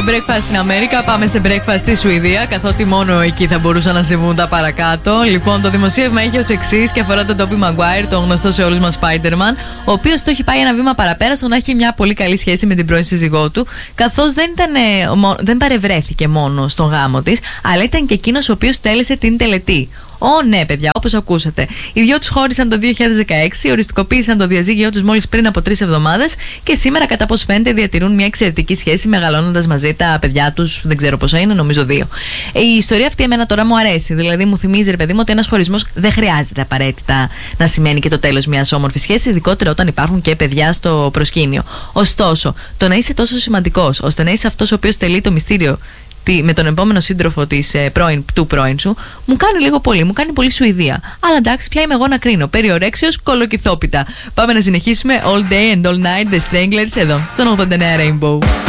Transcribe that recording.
breakfast στην Αμέρικα. Πάμε σε breakfast στη Σουηδία, καθότι μόνο εκεί θα μπορούσαν να συμβούν τα παρακάτω. Λοιπόν, το δημοσίευμα έχει ως εξής και αφορά τον Τόμπι Μαγκουάιρ, τον γνωστό σε όλους μας Spider-Man, ο οποίος το έχει πάει ένα βήμα παραπέρα στο να έχει μια πολύ καλή σχέση με την πρώην σύζυγό του, καθώς δεν παρευρέθηκε μόνο στον γάμο της, αλλά ήταν και εκείνος ο οποίος τέλεσε την τελετή. Ναι, παιδιά, όπως ακούσατε. Οι δυο τους χώρισαν το 2016, οριστικοποίησαν το διαζύγιο τους μόλις πριν από 3 εβδομάδες και σήμερα, κατά πώς φαίνεται, διατηρούν μια εξαιρετική σχέση, μεγαλώνοντας μαζί τα παιδιά τους. Δεν ξέρω πόσα είναι, νομίζω 2. Η ιστορία αυτή εμένα τώρα μου αρέσει. Δηλαδή, μου θυμίζει, ρε παιδί μου, ότι ένας χωρισμός δεν χρειάζεται απαραίτητα να σημαίνει και το τέλος μιας όμορφης σχέσης, ειδικότερα όταν υπάρχουν και παιδιά στο προσκήνιο. Ωστόσο, το να είσαι τόσο σημαντικός, ώστε να είσαι αυτός ο οποίος τελεί το μυστήριο με τον επόμενο σύντροφο του πρώην σου, μου κάνει λίγο πολύ. Μου κάνει πολύ Σουηδία. Αλλά εντάξει, πια είμαι εγώ να κρίνω. Περιορέξεως κολοκυθόπιτα. Πάμε να συνεχίσουμε All Day and All Night, The Stranglers, εδώ, στον 89 Rainbow.